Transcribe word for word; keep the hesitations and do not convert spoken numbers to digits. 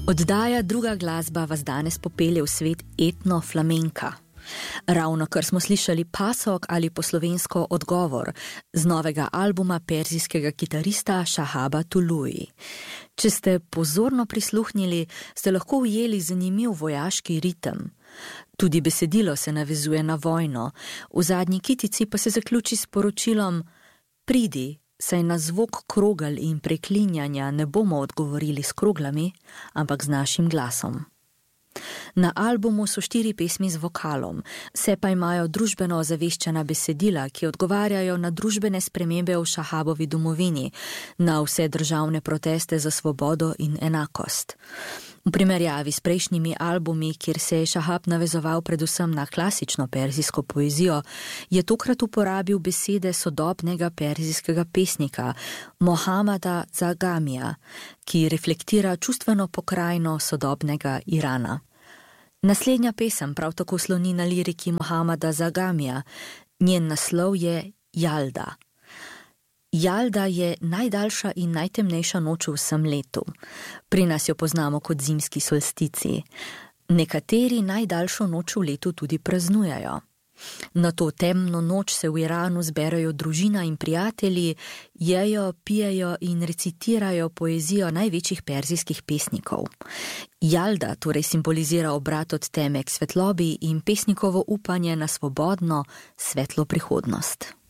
Oddaja Druga glasba vas danes popelje v svet etno flamenka. Ravno kar smo slišali pasok ali po slovensko odgovor z novega albuma perzijskega kitarista Shahaba Tuluji. Če ste pozorno prisluhnili, ste lahko ujeli zanimiv vojaški ritem. Tudi besedilo se navezuje na vojno, v zadnji kitici pa se zaključi s poročilom: pridi, saj na zvok krogel in preklinjanja ne bomo odgovorili s kroglami, ampak z našim glasom. Na albumu so štiri pesmi z vokalom, vse pa imajo družbeno ozaveščena besedila, ki odgovarjajo na družbene spremembe v Shahabovi domovini, na vse državne proteste za svobodo in enakost. V primerjavi s prejšnjimi albumi, kjer se je Shahab navezoval predvsem na klasično perzijsko poezijo, je tokrat uporabil besede sodobnega perzijskega pesnika Mohamada Zagamija, ki reflektira čustveno pokrajino sodobnega Irana. Naslednja pesem prav tako sloni na liriki Mohamada Zagamija, njen naslov je Jalda. Jalda je najdaljša in najtemnejša noč v vsem letu. Pri nas jo poznamo kot zimski solstici. Nekateri najdaljšo noč v letu tudi praznujejo. Na to temno noč se v Iranu zberajo družina in prijatelji, jejo, pijejo in recitirajo poezijo največjih perzijskih pesnikov. Jalda torej simbolizira obrat od teme k svetlobi in pesnikovo upanje na svobodno, svetlo prihodnost.